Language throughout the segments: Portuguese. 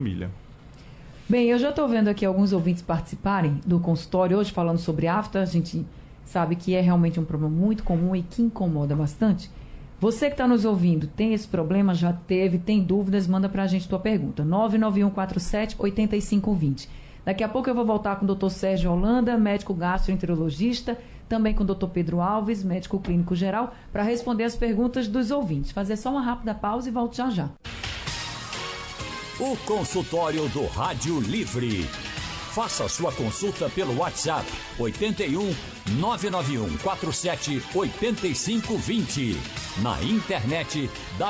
família. Bem, eu já estou vendo aqui alguns ouvintes participarem do consultório hoje falando sobre afta. A gente sabe que é realmente um problema muito comum e que incomoda bastante. Você que está nos ouvindo, tem esse problema, já teve, tem dúvidas, manda para a gente tua pergunta. 99147-8520. Daqui a pouco eu vou voltar com o Dr. Sérgio Holanda, médico gastroenterologista, também com o Dr. Pedro Alves, médico clínico geral, para responder as perguntas dos ouvintes. Fazer só uma rápida pausa e volto já já. O consultório do Rádio Livre. Faça sua consulta pelo WhatsApp 81 991 47 8520. Na internet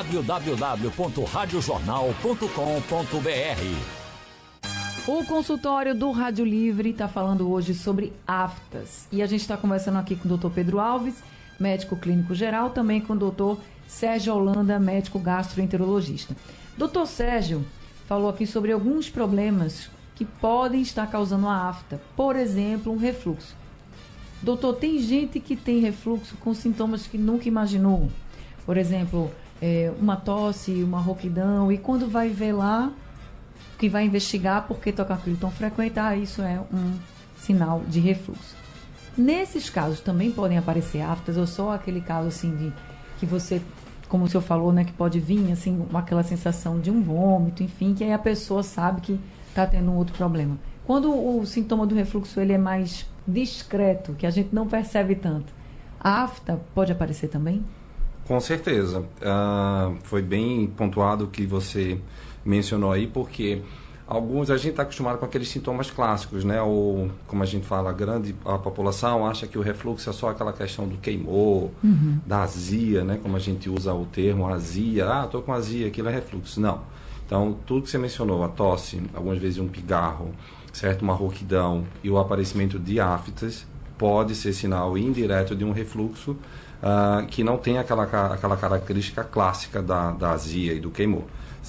www.radiojornal.com.br. O consultório do Rádio Livre está falando hoje sobre aftas. E a gente está conversando aqui com o Dr. Pedro Alves, médico clínico geral, também com o Dr. Sérgio Holanda, médico gastroenterologista. Dr. Sérgio falou aqui sobre alguns problemas que podem estar causando a afta. Por exemplo, um refluxo. Doutor, tem gente que tem refluxo com sintomas que nunca imaginou. Por exemplo, uma tosse, uma rouquidão, e quando vai ver lá, que vai investigar por que está com aquilo tão frequente, isso é um sinal de refluxo. Nesses casos também podem aparecer aftas, ou só aquele caso assim de que você, como o senhor falou, né, que pode vir assim, aquela sensação de um vômito, enfim, que aí a pessoa sabe que está tendo um outro problema. Quando o sintoma do refluxo ele é mais discreto, que a gente não percebe tanto, a afta pode aparecer também? Com certeza. Foi bem pontuado o que você mencionou aí, porque a gente está acostumado com aqueles sintomas clássicos, né? Ou, como a gente fala, a população acha que o refluxo é só aquela questão do queimor, da azia, né? Como a gente usa o termo azia, estou com azia, aquilo é refluxo. Não. Então, tudo que você mencionou, a tosse, algumas vezes um pigarro, certo? Uma rouquidão e o aparecimento de aftas, pode ser sinal indireto de um refluxo que não tem aquela característica clássica da azia e do queimor.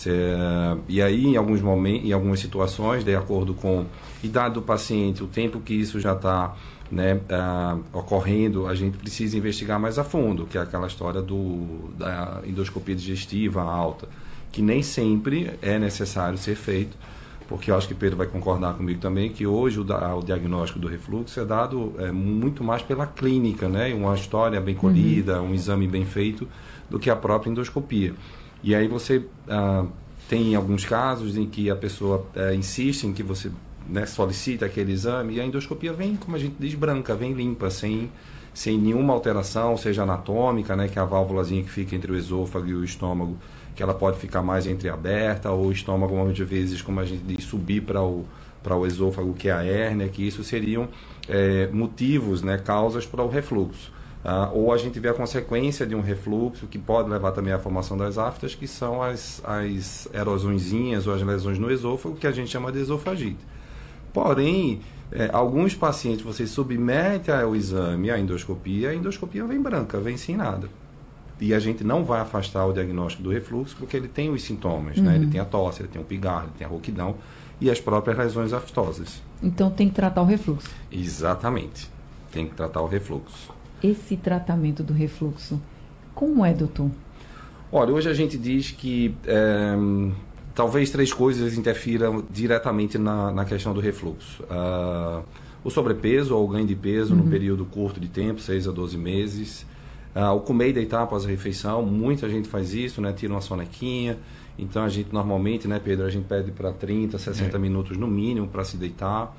E aí, em alguns momentos, em algumas situações, de acordo com a idade do paciente, o tempo que isso já está ocorrendo, a gente precisa investigar mais a fundo, que é aquela história da endoscopia digestiva alta, que nem sempre é necessário ser feito, porque eu acho que Pedro vai concordar comigo também, que hoje o diagnóstico do refluxo é dado muito mais pela clínica, né? Uma história bem colhida, um exame bem feito, do que a própria endoscopia. E aí você tem alguns casos em que a pessoa insiste em que você solicita aquele exame, e a endoscopia vem, como a gente diz, branca, vem limpa, sem nenhuma alteração, seja anatômica, né, que é a válvulazinha que fica entre o esôfago e o estômago, que ela pode ficar mais entreaberta, ou o estômago, muitas vezes, como a gente diz, subir para o esôfago, que é a hérnia, que isso seriam motivos, né, causas para o refluxo. Ou a gente vê a consequência de um refluxo, que pode levar também à formação das aftas, que são as erosõezinhas ou as lesões no esôfago, que a gente chama de esofagite. Porém, alguns pacientes você submete ao exame, à endoscopia, a endoscopia vem branca, vem sem nada. E a gente não vai afastar o diagnóstico do refluxo, porque ele tem os sintomas, né? Ele tem a tosse, ele tem o pigarro, ele tem a rouquidão e as próprias lesões aftosas. Então tem que tratar o refluxo? Exatamente, tem que tratar o refluxo. Esse tratamento do refluxo, como é, doutor? Olha, hoje a gente diz que talvez 3 coisas interfiram diretamente na questão do refluxo. O sobrepeso ou o ganho de peso num período curto de tempo, 6 a 12 meses. O comer e deitar após a refeição, muita gente faz isso, né? Tira uma sonequinha. Então a gente normalmente, né, Pedro, a gente pede para 30, 60 minutos no mínimo para se deitar.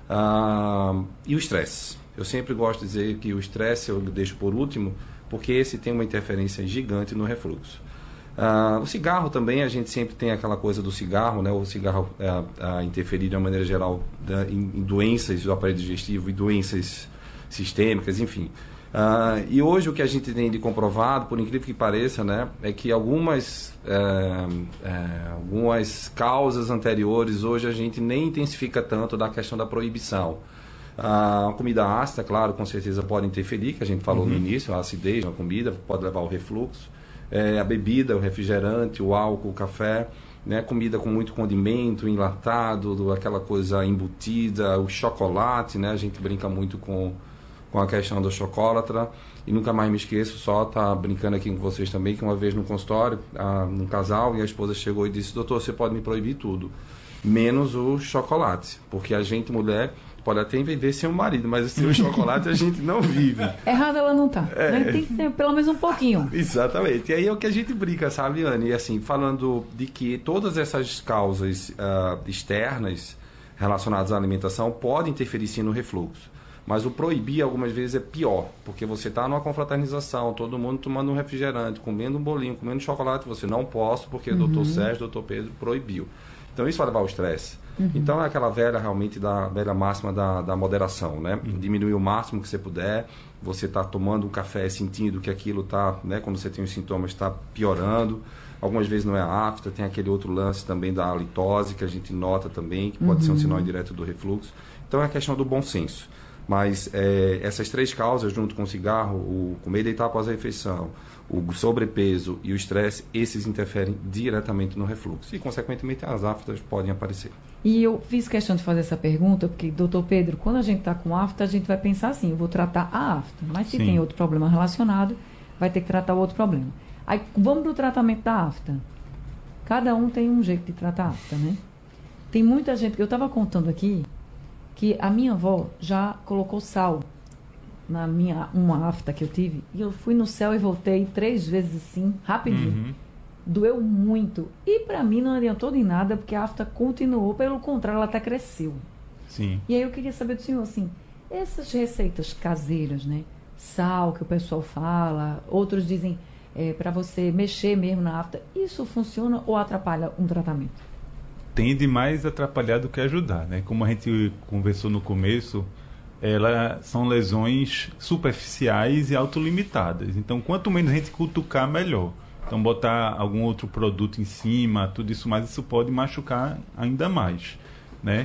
E o estresse. Eu sempre gosto de dizer que o estresse eu deixo por último, porque esse tem uma interferência gigante no refluxo. O cigarro também, a gente sempre tem aquela coisa do cigarro, né? O cigarro interferir de uma maneira geral em doenças do aparelho digestivo e doenças sistêmicas, enfim. E hoje o que a gente tem de comprovado, por incrível que pareça, né, é que algumas causas anteriores hoje a gente nem intensifica tanto da questão da proibição. A comida ácida, claro, com certeza pode interferir, que a gente falou no início, a acidez na comida pode levar ao refluxo. A bebida, o refrigerante, o álcool, o café, né, comida com muito condimento, enlatado, aquela coisa embutida, o chocolate, né, a gente brinca muito com a questão do chocolatra, e nunca mais me esqueço, só tá brincando aqui com vocês também, que uma vez no consultório, num casal, e a esposa chegou e disse: doutor, você pode me proibir tudo. menos o chocolate, porque a gente, mulher, pode até viver sem o marido, mas sem o chocolate a gente não vive. Errada ela não tá. Né? Tem que ter pelo menos um pouquinho. Exatamente. E aí é o que a gente brinca, sabe, Anne? E assim, falando de que todas essas causas externas relacionadas à alimentação podem interferir sim no refluxo. Mas o proibir algumas vezes é pior, porque você está numa confraternização, todo mundo tomando um refrigerante, comendo um bolinho, comendo chocolate, você não posso, porque o doutor Sérgio, doutor Pedro proibiu. Então isso vai levar ao estresse. Então é aquela velha realmente da velha máxima da moderação, né? Diminuir o máximo que você puder. Você está tomando um café sentindo que aquilo está, né? Quando você tem os sintomas, está piorando. Algumas vezes não é a afta, tem aquele outro lance também da halitose, que a gente nota também, que pode ser um sinal indireto do refluxo. Então é a questão do bom senso. Mas essas 3 causas, junto com o cigarro, o comer e deitar após a refeição, o sobrepeso e o estresse, esses interferem diretamente no refluxo. E, consequentemente, as aftas podem aparecer. E eu fiz questão de fazer essa pergunta, porque, doutor Pedro, quando a gente está com afta, a gente vai pensar assim, eu vou tratar a afta. Mas se tem outro problema relacionado, vai ter que tratar o outro problema. Aí, vamos para o tratamento da afta. Cada um tem um jeito de tratar a afta, né? Tem muita gente, eu estava contando aqui, que a minha avó já colocou sal na uma afta que eu tive, e eu fui no céu e voltei 3 vezes assim, rapidinho. Doeu muito. E para mim não adiantou de nada, porque a afta continuou, pelo contrário, ela até cresceu. Sim. E aí eu queria saber do senhor, assim, essas receitas caseiras, né? Sal, que o pessoal fala, outros dizem para você mexer mesmo na afta, isso funciona ou atrapalha um tratamento? Tende mais a atrapalhar do que ajudar, né? Como a gente conversou no começo, são lesões superficiais e autolimitadas. Então, quanto menos a gente cutucar, melhor. Então, botar algum outro produto em cima, tudo isso mais, isso pode machucar ainda mais, né?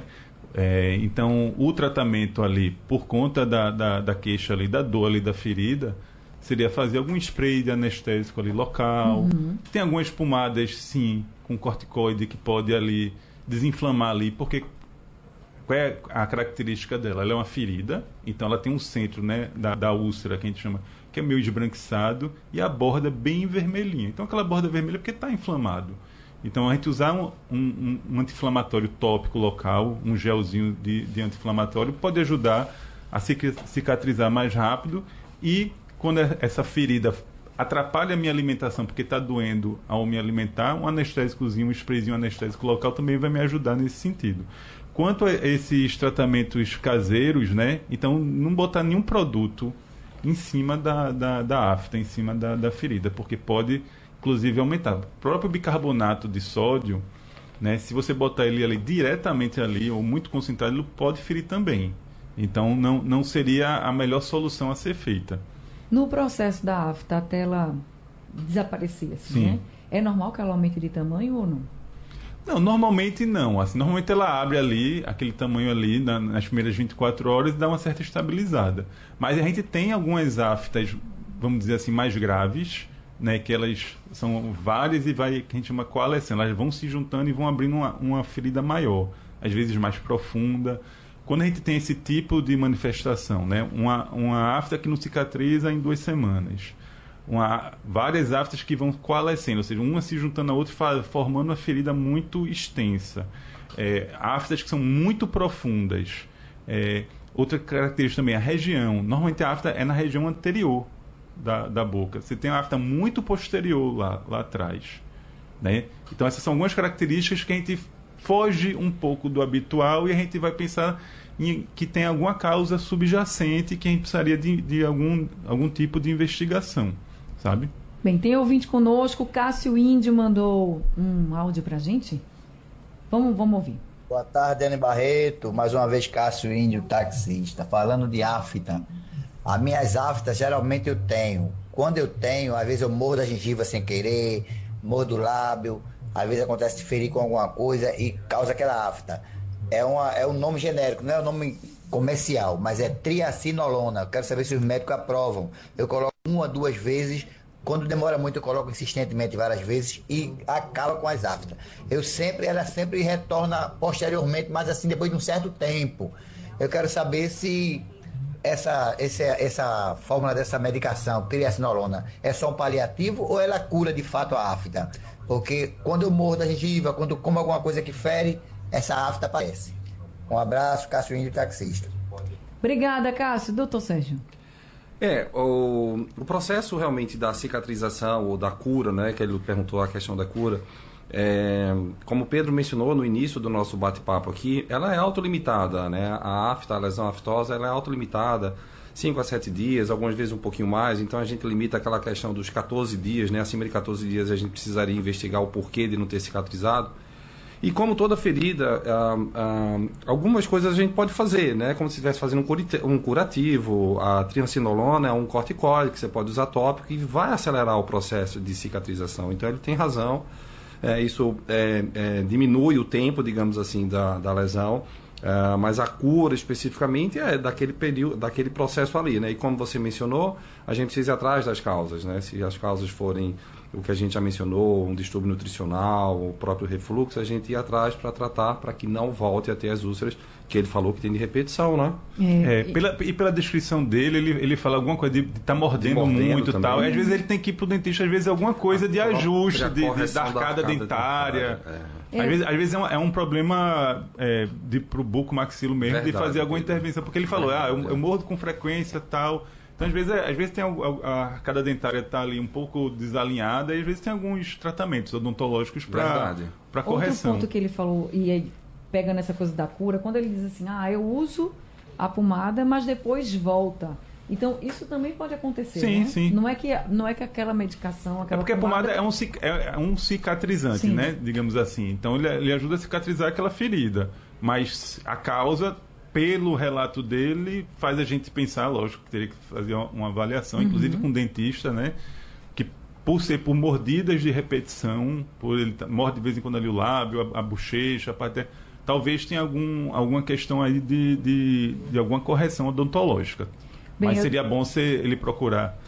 Então, o tratamento ali, por conta da queixa ali, da dor ali da ferida, seria fazer algum spray de anestésico ali local. Tem algumas pomadas, sim, com corticoide que pode ali desinflamar ali, porque qual é a característica dela? Ela é uma ferida, então ela tem um centro, né, da úlcera, que a gente chama, que é meio esbranquiçado, e a borda bem vermelhinha. Então aquela borda vermelha é porque está inflamado. Então a gente usar um anti-inflamatório tópico local, um gelzinho de anti-inflamatório, pode ajudar a cicatrizar mais rápido, e quando essa ferida atrapalha a minha alimentação porque está doendo ao me alimentar, um anestésicozinho, um sprayzinho anestésico local também vai me ajudar nesse sentido. Quanto a esses tratamentos caseiros, né? Então, não botar nenhum produto em cima da afta, em cima da ferida, porque pode, inclusive, aumentar. O próprio bicarbonato de sódio, né? Se você botar ele ali diretamente ali, ou muito concentrado, ele pode ferir também. Então, não seria a melhor solução a ser feita. No processo da afta, até ela desaparecer, assim, Sim. né? É normal que ela aumente de tamanho ou não? Não, normalmente não. Assim, normalmente ela abre ali, aquele tamanho ali, nas primeiras 24 horas e dá uma certa estabilizada. Mas a gente tem algumas aftas, vamos dizer assim, mais graves, né? Que elas são várias e que a gente chama coalescendo. Elas vão se juntando e vão abrindo uma ferida maior, às vezes mais profunda. Quando a gente tem esse tipo de manifestação, né? Uma afta que não cicatriza em 2 semanas. Várias aftas que vão coalescendo, ou seja, uma se juntando a outra, formando uma ferida muito extensa. Aftas que são muito profundas. Outra característica também, a região. Normalmente a afta é na região anterior da boca. Você tem uma afta muito posterior lá atrás, né? Então essas são algumas características que a gente foge um pouco do habitual e a gente vai pensar que tem alguma causa subjacente que a gente precisaria de algum tipo de investigação, sabe? Bem, tem ouvinte conosco, Cássio Índio mandou um áudio pra gente. Vamos ouvir. Boa tarde, Dani Barreto. Mais uma vez, Cássio Índio, taxista. Falando de afta. As minhas aftas, geralmente eu tenho. Quando eu tenho, às vezes eu mordo a gengiva sem querer, mordo o lábio, às vezes acontece de ferir com alguma coisa e causa aquela afta. É um nome genérico, não é um nome comercial, mas é triacinolona. Eu quero saber se os médicos aprovam. Eu coloco 1 a 2 vezes, quando demora muito eu coloco insistentemente várias vezes e acaba com as aftas. Ela sempre retorna posteriormente, mas assim depois de um certo tempo. Eu quero saber se essa fórmula dessa medicação, triacinolona, é só um paliativo ou ela cura de fato a afta? Porque quando eu mordo a gengiva, quando eu como alguma coisa que fere, essa afta aparece. Um abraço, Cássio Índio, taxista. Obrigada, Cássio. Doutor Sérgio. O processo realmente da cicatrização ou da cura, né, que ele perguntou a questão da cura, como o Pedro mencionou no início do nosso bate-papo aqui, ela é autolimitada, né? A afta, a lesão aftosa, ela é autolimitada, 5 a 7 dias, algumas vezes um pouquinho mais, então a gente limita aquela questão dos 14 dias, né? Acima de 14 dias a gente precisaria investigar o porquê de não ter cicatrizado. E como toda ferida, algumas coisas a gente pode fazer, né? Como se estivesse fazendo um curativo, a triancinolona é um corticoide que você pode usar tópico e vai acelerar o processo de cicatrização. Então ele tem razão, isso diminui o tempo, digamos assim, da lesão, mas a cura especificamente é daquele período, daquele processo ali, né? E como você mencionou, a gente precisa ir atrás das causas, né? Se as causas forem o que a gente já mencionou, um distúrbio nutricional, o próprio refluxo, a gente ir atrás para tratar, para que não volte a ter as úlceras que ele falou que tem de repetição, né? Pela descrição dele, ele fala alguma coisa de estar mordendo muito e tal. E às vezes ele tem que ir pro dentista, às vezes alguma coisa de ajuste, da arcada dentária. Às vezes é um problema pro buco-maxilo mesmo, verdade, de fazer alguma intervenção. Porque ele falou, eu mordo com frequência e tal. Então, às vezes tem a arcada dentária está ali um pouco desalinhada e às vezes tem alguns tratamentos odontológicos para correção. Outro ponto que ele falou, e aí, pega nessa coisa da cura, quando ele diz assim, eu uso a pomada, mas depois volta. Então, isso também pode acontecer, sim, né? Sim. Não é que aquela medicação... porque a pomada é um cicatrizante, sim, né? Digamos assim. Então, ele ajuda a cicatrizar aquela ferida. Mas a causa, pelo relato dele, faz a gente pensar, lógico, que teria que fazer uma avaliação, inclusive com o dentista, né? Que por mordidas de repetição, por ele morde de vez em quando ali o lábio, a bochecha, talvez tenha alguma questão aí de alguma correção odontológica. Mas seria bom ele procurar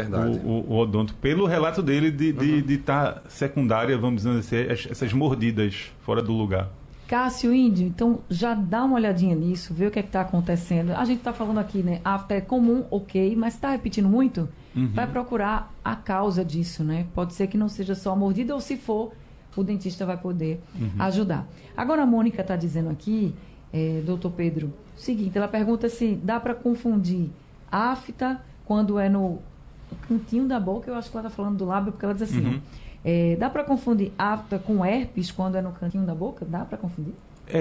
o odonto, pelo relato dele de estar secundária, vamos dizer assim, essas mordidas fora do lugar. Cássio Índio, então já dá uma olhadinha nisso, vê o que é que está acontecendo. A gente está falando aqui, né? Afta é comum, ok, mas está repetindo muito? Vai procurar a causa disso, né? Pode ser que não seja só a mordida, ou se for, o dentista vai poder ajudar. Agora a Mônica está dizendo aqui, doutor Pedro, o seguinte, ela pergunta se dá para confundir afta quando é no cantinho da boca, eu acho que ela está falando do lábio, porque ela diz assim, dá para confundir afta com herpes quando é no cantinho da boca? Dá para confundir?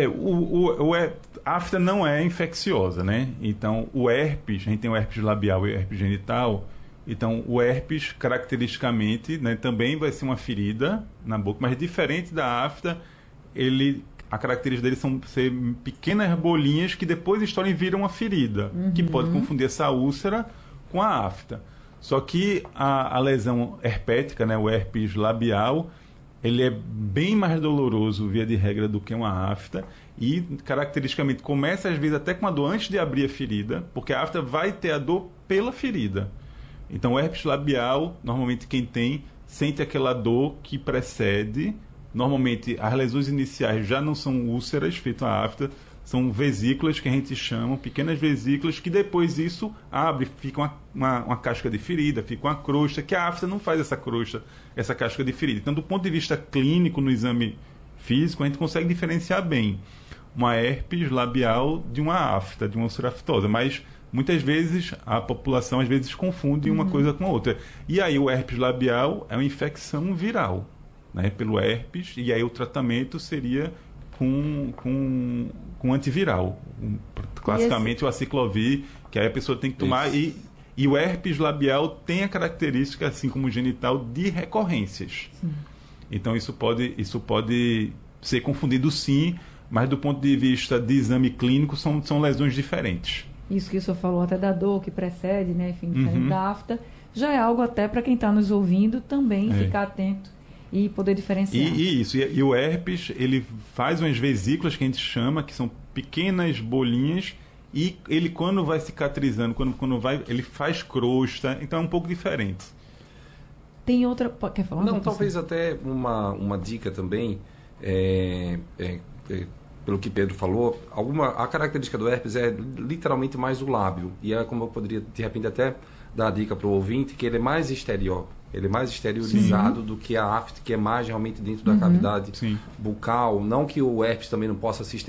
Afta não é infecciosa, né? Então, o herpes, a gente tem o herpes labial e o herpes genital. Então, o herpes, caracteristicamente, né, também vai ser uma ferida na boca, mas diferente da afta, a característica dele são ser pequenas bolinhas que depois estouram e viram uma ferida, que pode confundir essa úlcera com a afta. Só que a lesão herpética, né, o herpes labial, ele é bem mais doloroso, via de regra, do que uma afta, e caracteristicamente começa às vezes até com a dor antes de abrir a ferida, porque a afta vai ter a dor pela ferida. Então, o herpes labial, normalmente quem tem, sente aquela dor que precede. Normalmente, as lesões iniciais já não são úlceras, feito a afta, são vesículas que a gente chama, pequenas vesículas, que depois isso abre, fica uma casca de ferida, fica uma crosta, que a afta não faz essa crosta, essa casca de ferida. Então, do ponto de vista clínico, no exame físico, a gente consegue diferenciar bem uma herpes labial de uma afta, de uma úlcera aftosa, mas muitas vezes a população às vezes confunde uma coisa com a outra. E aí o herpes labial é uma infecção viral, né, pelo herpes, e aí o tratamento seria com antiviral, classicamente o aciclovir, que aí a pessoa tem que tomar, e o herpes labial tem a característica, assim como o genital, de recorrências. Sim. Então isso pode ser confundido, sim, mas do ponto de vista de exame clínico são lesões diferentes. Isso que o senhor falou até da dor que precede, né, enfim, diferente da afta, já é algo até para quem está nos ouvindo também ficar atento e poder diferenciar. E o herpes, ele faz umas vesículas que a gente chama, que são pequenas bolinhas, e ele, quando vai cicatrizando, quando vai, ele faz crosta, então é um pouco diferente. Tem outra... Quer falar? Não, talvez até uma dica também, pelo que Pedro falou, a característica do herpes é literalmente mais o lábio, e como eu poderia, de repente, até dar a dica para o ouvinte, que ele é mais exterior, Ele é mais exteriorizado do que a afta, que é mais realmente dentro da cavidade bucal. Não que o herpes também não possa se estender